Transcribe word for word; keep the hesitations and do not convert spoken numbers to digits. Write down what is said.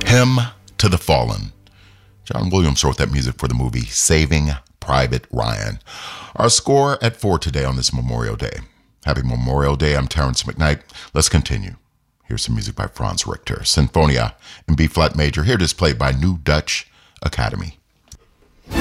Hymn to the Fallen. John Williams wrote that music for the movie Saving Private Ryan. Our score at four today on this Memorial Day. Happy Memorial Day. I'm Terrence McKnight. Let's continue. Here's some music by Franz Richter. Sinfonia in B-flat major. Here it is played by New Dutch Academy.